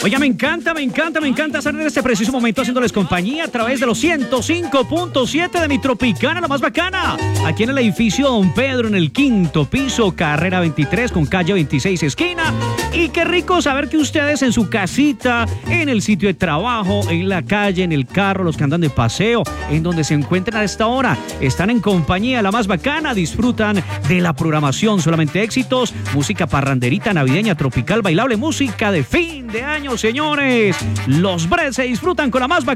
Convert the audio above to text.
Oiga, me encanta estar en este preciso momento haciéndoles compañía a través de los 105.7 de mi Tropicana, la más bacana. Aquí en el edificio Don Pedro, en el 5º piso, carrera 23 con calle 26 esquina. Y qué rico saber que ustedes en su casita, en el sitio de trabajo, en la calle, en el carro, los que andan de paseo, en donde se encuentran a esta hora, están en compañía la más bacana, disfrutan de la programación, solamente éxitos, música parranderita, navideña, tropical, bailable, música de fin de año, señores. Los Bres se disfrutan con la más bacana.